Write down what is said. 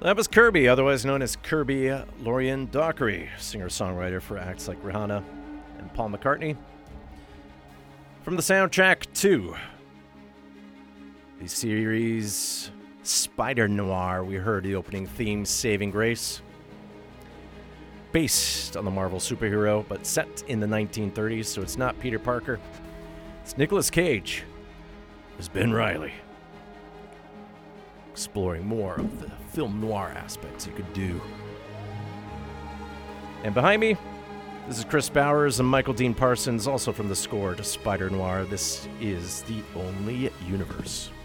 That was Kirby, otherwise known as Kirby Lorian Dockery, singer-songwriter for acts like Rihanna and Paul McCartney. From the soundtrack to the series Spider-Noir, we heard the opening theme, Saving Grace. Based on the Marvel superhero, but set in the 1930s, so it's not Peter Parker. It's Nicolas Cage as Ben Reilly, exploring more of the film noir aspects you could do. And behind me, this is Chris Bowers and Michael Dean Parsons, also from the score to Spider-Noir. This is The Only Universe.